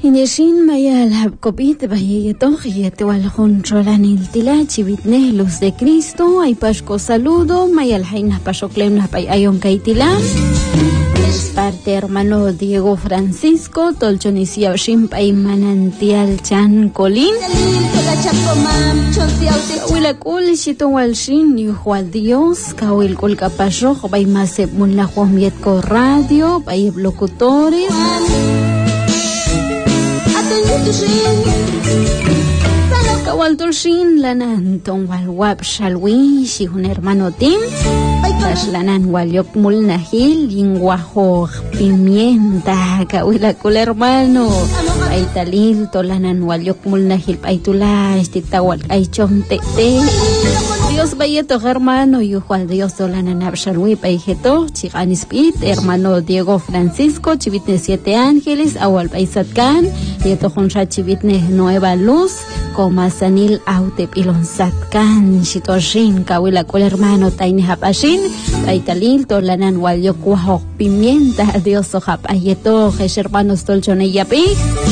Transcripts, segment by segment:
Ineshin mayal habkopit bayeto yete wal honcholan iltila chivitne luz de Cristo ay pasco saludo mayal haina pasoclemna pay ayon kaitila parte hermano Diego Francisco tolchonisia shimpay manantial chan colín Kawila kul shito wal shin yuhwal Dios kawil kul kapasho bay masep munla huamiet ko radio bay locutores Kawal tulshin lanan tong walwap shalwi si un hermano Tim tas lanan walyok mulnahil lingwaho pimienta kawila kul hermano ay talil to lanan walyok mulnahil ay tula istitawal ay chomte Dios bayeto hermano yuhwal Dios dolanan abshalwi paijeto chiganispit hermano Diego Francisco chivitne 7 ángeles awal paisatkan yeto honra chivitne nueva luz komasanil autep ilonsatkan shitoshin kawila kul hermano taini hapashin paitalil dolanan walyok wahok pimienta Dios ohap ayeto hermanos tolchone yapi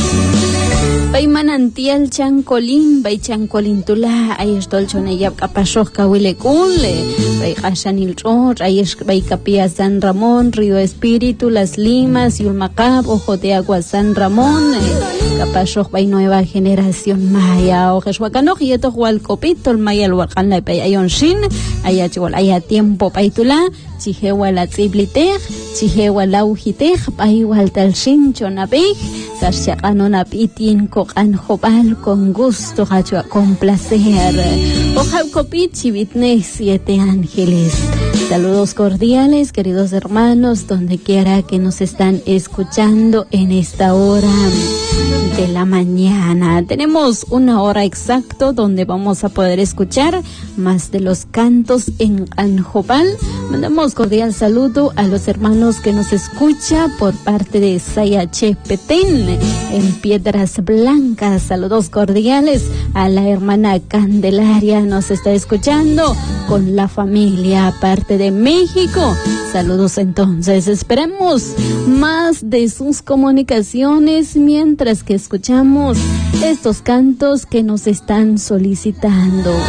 Bay manantial chancolín, bay chancolín tula, ay estolchone yap kapashok kawile kule, bay kashanil chor, ay bay kapia San Ramón, Río Espíritu, Las Limas, Yulmacab, Ojo de Agua San Ramón, kapashok bay nueva generación maya, o jeshuacanoj yeto hual copito, el maya el huacan la pay ayon shin, ay achwal ay a tiempo pay tula, chihewa la tsiblitej, chihewa la ujitej, bay wal tal shin chonapej, Kashakanona pitin kokan jopal con gusto hachua con placer. Ojaucopit chivitne 7 ángeles. Saludos cordiales, queridos hermanos, donde quiera que nos están escuchando en esta hora de la mañana. Tenemos una hora exacta donde vamos a poder escuchar más de los cantos en Anjopal. Mandamos cordial saludo a los hermanos que nos escucha por parte de Sayache Petén en Piedras Blancas. Saludos cordiales a la hermana Candelaria, nos está escuchando con la familia aparte de México. Saludos entonces, esperemos más de sus comunicaciones mientras que escuchamos estos cantos que nos están solicitando.